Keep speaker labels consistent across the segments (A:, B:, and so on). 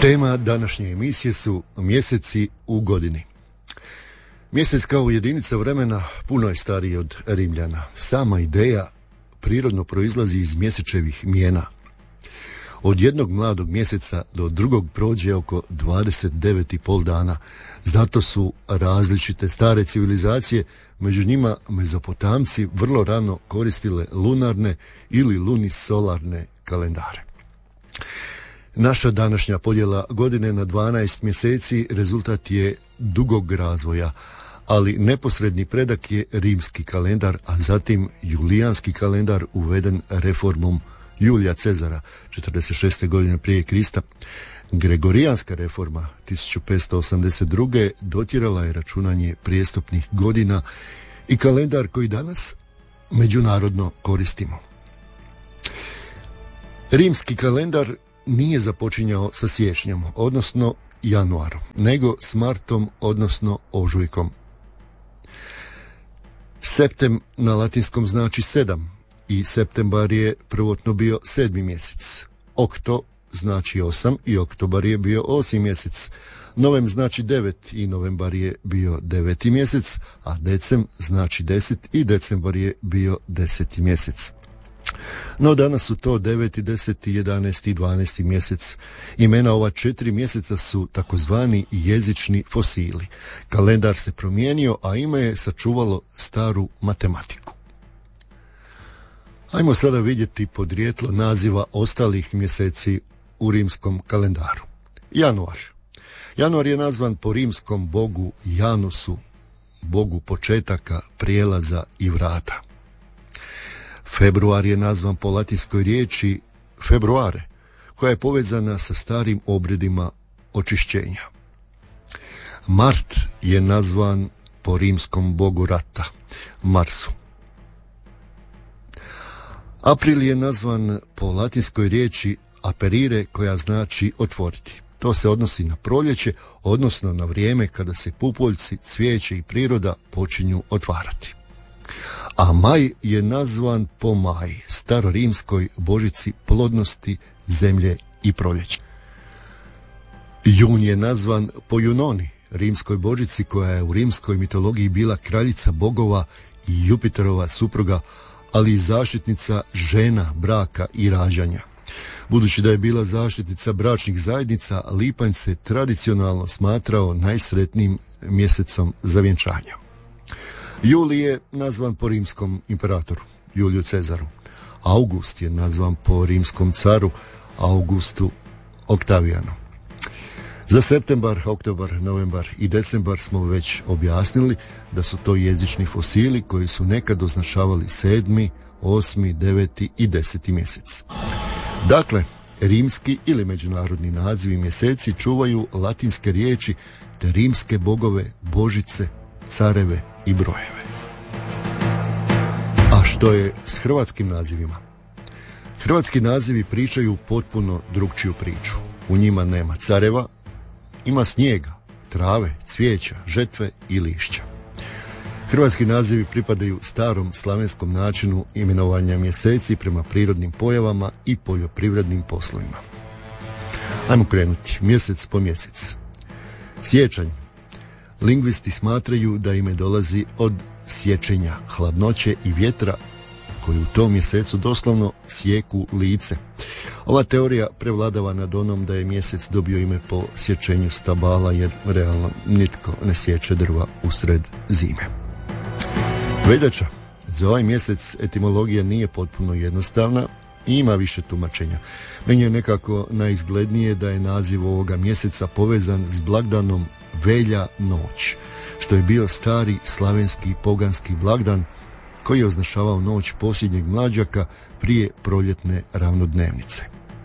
A: Tema današnje emisije su mjeseci u godini. Mjesec kao jedinica vremena puno je stariji od Rimljana. Sama ideja prirodno proizlazi iz mjesečevih mijena. Od jednog mladog mjeseca do drugog prođe oko 29,5 dana. Zato su različite stare civilizacije, među njima Mezopotamci, vrlo rano koristile lunarne ili lunisolarne kalendare. Naša današnja podjela godine na 12 mjeseci rezultat je dugog razvoja, ali neposredni predak je rimski kalendar, a zatim julijanski kalendar uveden reformom Julija Cezara 46. godine prije Krista. Gregorijanska reforma 1582. dotjerala je računanje prijestupnih godina i kalendar koji danas međunarodno koristimo. Rimski kalendar nije započinjao sa siječnjem, odnosno januarom, nego s martom, odnosno ožujkom. Septem na latinskom znači 7 i septembar je prvotno bio 7. mjesec. Okto znači 8 i oktobar je bio 8. mjesec. Novem znači 9 i novembar je bio 9. mjesec, a decem znači 10 i decembar je bio 10. mjesec. No danas su to 9., 10., 11. i 12. mjesec. Imena ova 4 mjeseca su takozvani jezični fosili. Kalendar se promijenio, a ime je sačuvalo staru matematiku. Ajmo sada vidjeti podrijetlo naziva ostalih mjeseci u rimskom kalendaru. Januar. Januar je nazvan po rimskom bogu Janusu, bogu početaka, prijelaza i vrata. Februar je nazvan po latinskoj riječi februare, koja je povezana sa starim obredima očišćenja. Mart je nazvan po rimskom bogu rata, Marsu. April je nazvan po latinskoj riječi aperire, koja znači otvoriti. To se odnosi na proljeće, odnosno na vrijeme kada se pupoljci, cvijeće i priroda počinju otvarati. A maj je nazvan po Maji, starorimskoj božici plodnosti, zemlje i proljeća. Jun je nazvan po Junoni, rimskoj božici koja je u rimskoj mitologiji bila kraljica bogova i Jupiterova supruga, ali i zaštitnica žena, braka i rađanja. Budući da je bila zaštitnica bračnih zajednica, lipanj se tradicionalno smatrao najsretnijim mjesecom za vjenčanje. Julij je nazvan po rimskom imperatoru, Juliju Cezaru. August je nazvan po rimskom caru, Augustu Oktavijanu. Za septembar, oktobar, novembar i decembar smo već objasnili da su to jezični fosili koji su nekad označavali 7., 8., 9. i 10. mjesec. Dakle, rimski ili međunarodni nazivi mjeseci čuvaju latinske riječi te rimske bogove, božice, careve i brojeve. A što je s hrvatskim nazivima? Hrvatski nazivi pričaju potpuno drugčiju priču. U njima nema careva, ima snijega, trave, cvijeća, žetve i lišća. Hrvatski nazivi pripadaju starom slavenskom načinu imenovanja mjeseci prema prirodnim pojavama i poljoprivrednim poslovima. Ajmo krenuti, mjesec po mjesec. Siječanj. Lingvisti smatraju da ime dolazi od sječenja, hladnoće i vjetra koji u tom mjesecu doslovno sjeku lice. Ova teorija prevladava nad onom da je mjesec dobio ime po sječenju stabala, jer realno nitko ne sječe drva usred zime. Veljača. Za ovaj mjesec etimologija nije potpuno jednostavna i ima više tumačenja. Meni je nekako najizglednije da je naziv ovoga mjeseca povezan s blagdanom Velja noć, što je bio stari slavenski poganski blagdan koji je označavao noć posljednjeg mlađaka prije proljetne ravnodnevnice.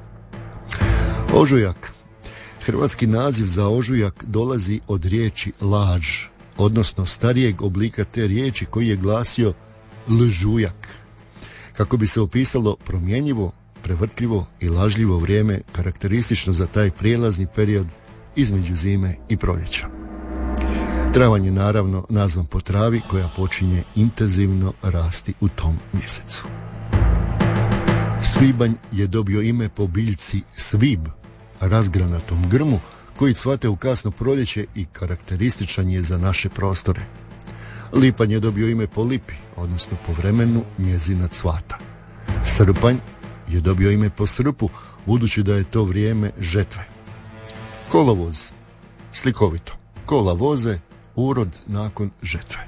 A: Ožujak. Hrvatski naziv za ožujak dolazi od riječi laž, odnosno starijeg oblika te riječi koji je glasio lžujak, kako bi se opisalo promjenjivo, prevrtljivo i lažljivo vrijeme karakteristično za taj prijelazni period između zime i proljeća. Travanj je naravno nazvan po travi koja počinje intenzivno rasti u tom mjesecu. Svibanj je dobio ime po biljci svib, razgranatom grmu koji cvate u kasno proljeće i karakterističan je za naše prostore. Lipanj je dobio ime po lipi, odnosno po vremenu njezina cvata. Srpanj je dobio ime po srpu, budući da je to vrijeme žetve. Kolovoz, slikovito, kola voze, urod nakon žetve.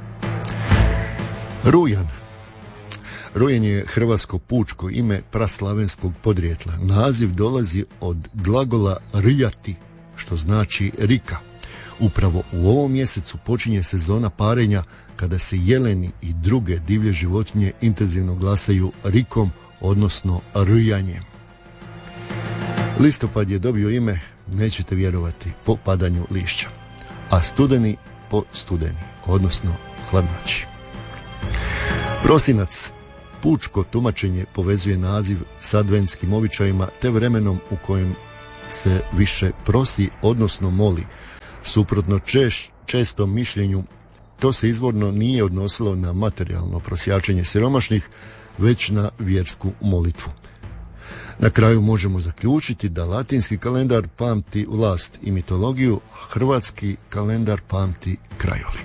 A: Rujan. Rujan je hrvatsko pučko ime praslavenskog podrijetla. Naziv dolazi od glagola rijati, što znači rika. Upravo u ovom mjesecu počinje sezona parenja kada se jeleni i druge divlje životinje intenzivno glasaju rikom, odnosno rijanjem. Listopad je dobio ime, nećete vjerovati, po padanju lišća, a studeni po studeni, odnosno hladnoći. Prosinac. Pučko tumačenje povezuje naziv s adventskim običajima te vremenom u kojem se više prosi, odnosno moli. Suprotno čestom mišljenju, to se izvorno nije odnosilo na materijalno prosjačenje siromašnih, već na vjersku molitvu. Na kraju možemo zaključiti da latinski kalendar pamti vlast i mitologiju, a hrvatski kalendar pamti krajolik.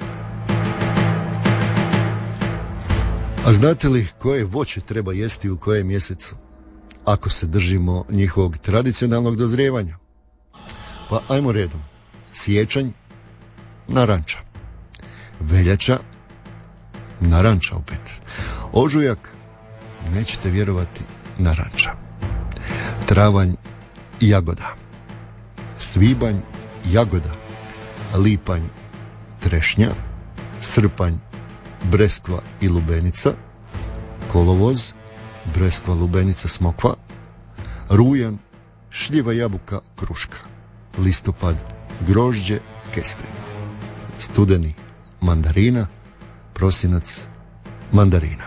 A: A znate li koje voće treba jesti u kojem mjesecu, ako se držimo njihovog tradicionalnog dozrijevanja? Pa ajmo redom. Siječanj, naranča. Veljača, naranča opet. Ožujak, nećete vjerovati, naranča. Travanj, jagoda. Svibanj, jagoda. Lipanj, trešnja. Srpanj, breskva i lubenica. Kolovoz, breskva, lubenica, smokva. Rujan, šljiva, jabuka, kruška. Listopad, grožđe, kesten. Studeni, mandarina. Prosinac, mandarina.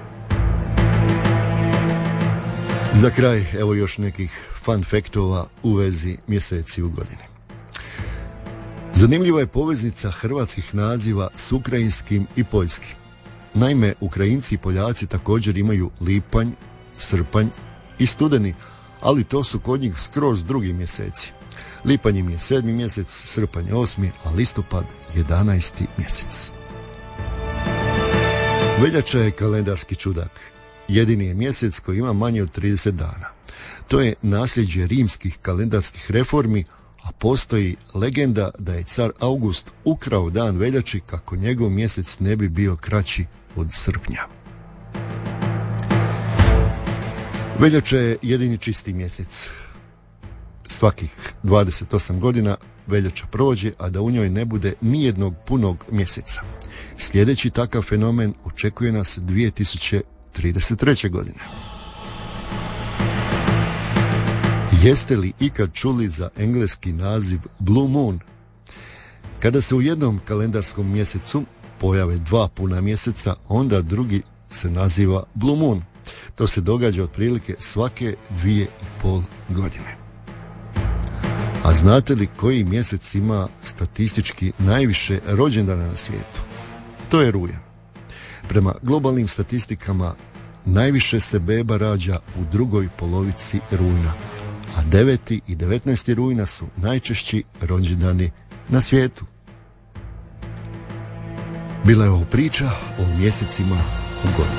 A: Za kraj, evo još nekih fun faktova u vezi mjeseci u godini. Zanimljiva je poveznica hrvatskih naziva s ukrajinskim i poljskim. Naime, Ukrajinci i Poljaci također imaju lipanj, srpanj i studeni, ali to su kod njih skroz drugi mjeseci. Lipanj im je 7. mjesec, srpanj 8., a listopad 11. mjesec. Veljača je kalendarski čudak. Jedini je mjesec koji ima manje od 30 dana. To je nasljeđe rimskih kalendarskih reformi, a postoji legenda da je car August ukrao dan veljači kako njegov mjesec ne bi bio kraći od srpnja. Veljača je jedini čisti mjesec. Svakih 28 godina veljača prođe, a da u njoj ne bude nijednog punog mjeseca. Sljedeći takav fenomen očekuje nas 2033. godine. Jeste li ikad čuli za engleski naziv Blue Moon? Kada se u jednom kalendarskom mjesecu pojave 2 puna mjeseca, onda drugi se naziva Blue Moon. To se događa otprilike svake 2,5 godine. A znate li koji mjesec ima statistički najviše rođendana na svijetu? To je rujan. Prema globalnim statistikama najviše se beba rađa u drugoj polovici rujna, a 9. i 19. rujna su najčešći rođendani na svijetu. Bila je ovo priča o mjesecima u godini.